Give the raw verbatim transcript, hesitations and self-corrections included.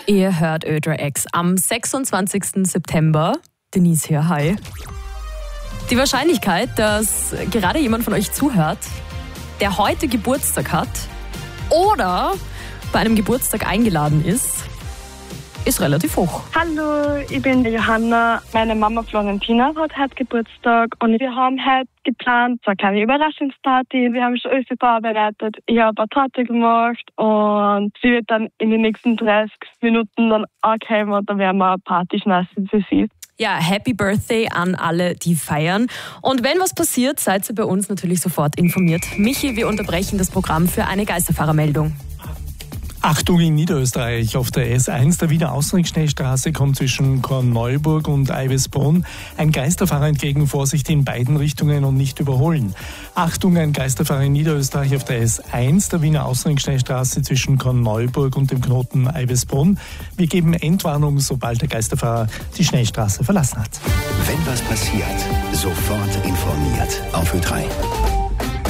Ihr hört Ödra X am sechsundzwanzigsten September. Denise hier, hi. Die Wahrscheinlichkeit, dass gerade jemand von euch zuhört, der heute Geburtstag hat oder bei einem Geburtstag eingeladen ist, ist relativ hoch. Hallo, ich bin die Johanna. Meine Mama Florentina hat heute Geburtstag und wir haben heute geplant, so eine kleine Überraschungsparty. Wir haben schon alles vorbereitet. Ich habe eine Torte gemacht und sie wird dann in den nächsten dreißig Minuten dann ankommen und dann werden wir eine Party schmeißen für sie. Ja, Happy Birthday an alle, die feiern. Und wenn was passiert, seid ihr bei uns natürlich sofort informiert. Michi, wir unterbrechen das Programm für eine Geisterfahrermeldung. Achtung in Niederösterreich, auf der S eins der Wiener Ausrichtschnellstraße kommt zwischen Korneuburg und Eibisbrunn ein Geisterfahrer entgegen, Vorsicht in beiden Richtungen und nicht überholen. Achtung, ein Geisterfahrer in Niederösterreich auf der S eins der Wiener Ausrichtschnellstraße zwischen Korneuburg und dem Knoten Eibisbrunn. Wir geben Endwarnung, sobald der Geisterfahrer die Schnellstraße verlassen hat. Wenn was passiert, sofort informiert auf Ö drei.